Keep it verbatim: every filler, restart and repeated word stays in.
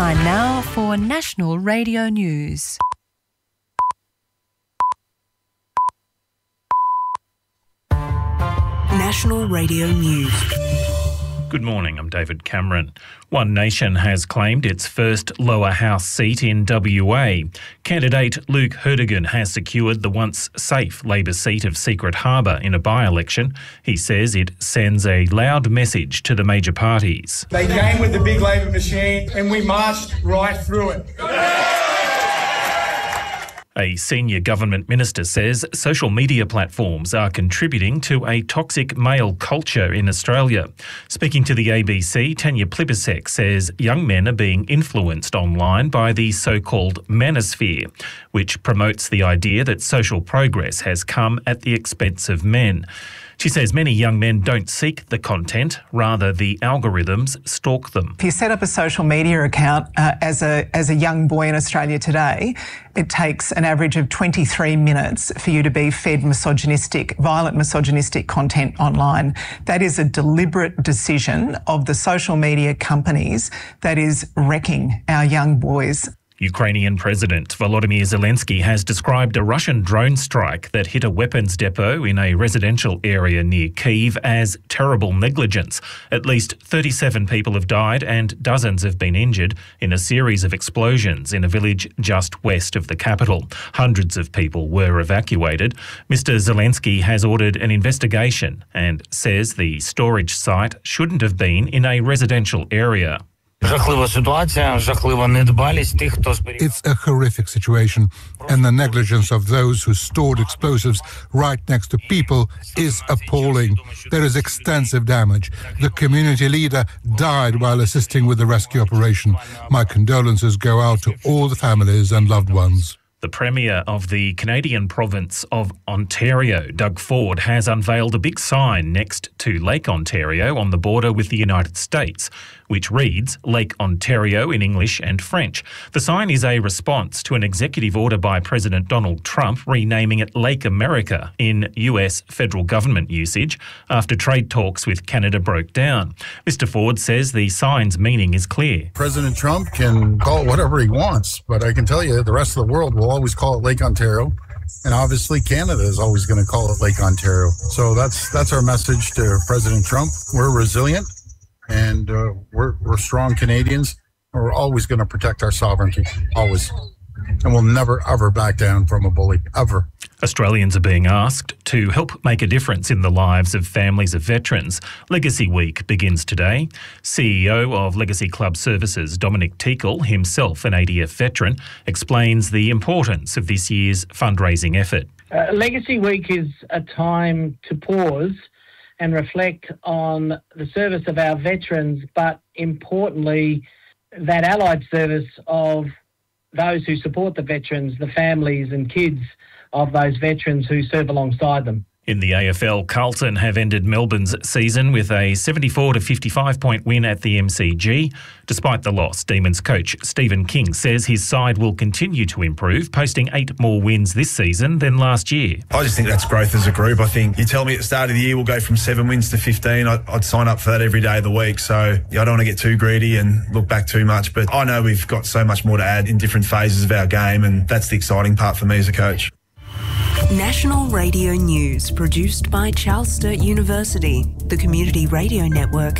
Time now for National Radio News. National Radio News. Good morning, I'm David Cameron. One Nation has claimed its first lower house seat in W A. Candidate Luke Herdigan has secured the once safe Labor seat of Secret Harbour in a by-election. He says it sends a loud message to the major parties. They came with the big Labor machine and we marched right through it. A senior government minister says social media platforms are contributing to a toxic male culture in Australia. Speaking to the A B C, Tanya Plibersek says young men are being influenced online by the so-called manosphere, which promotes the idea that social progress has come at the expense of men. She says many young men don't seek the content, rather the algorithms stalk them. If you set up a social media account uh, as a as a young boy in Australia today, it takes an average of twenty-three minutes for you to be fed misogynistic, violent misogynistic content online. That is a deliberate decision of the social media companies that is wrecking our young boys. Ukrainian President Volodymyr Zelensky has described a Russian drone strike that hit a weapons depot in a residential area near Kyiv as terrible negligence. At least thirty-seven people have died and dozens have been injured in a series of explosions in a village just west of the capital. Hundreds of people were evacuated. Mister Zelensky has ordered an investigation and says the storage site shouldn't have been in a residential area. It's a horrific situation, and the negligence of those who stored explosives right next to people is appalling. There is extensive damage. The community leader died while assisting with the rescue operation. My condolences go out to all the families and loved ones. The Premier of the Canadian province of Ontario, Doug Ford, has unveiled a big sign next to Lake Ontario on the border with the United States, which reads Lake Ontario in English and French. The sign is a response to an executive order by President Donald Trump renaming it Lake America in U S federal government usage after trade talks with Canada broke down. Mister Ford says the sign's meaning is clear. President Trump can call it whatever he wants, but I can tell you the rest of the world will always call it Lake Ontario, and obviously Canada is always going to call it Lake Ontario. So that's that's our message to President Trump. We're resilient, and uh, we're we're strong Canadians. And we're always going to protect our sovereignty, always, and we'll never ever back down from a bully, ever. Australians are being asked to help make a difference in the lives of families of veterans. Legacy Week begins today. C E O of Legacy Club Services, Dominic Teakle, himself an A D F veteran, explains the importance of this year's fundraising effort. Uh, Legacy Week is a time to pause and reflect on the service of our veterans, but importantly, that allied service of those who support the veterans, the families and kids of those veterans who serve alongside them. In the A F L, Carlton have ended Melbourne's season with a seventy-four to fifty-five point win at the M C G. Despite the loss, Demons coach Stephen King says his side will continue to improve, posting eight more wins this season than last year. I just think that's growth as a group. I think you tell me at the start of the year we'll go from seven wins to fifteen, I'd, I'd sign up for that every day of the week. So yeah, I don't want to get too greedy and look back too much, but I know we've got so much more to add in different phases of our game, and that's the exciting part for me as a coach. National Radio News, produced by Charles Sturt University, the Community Radio Network.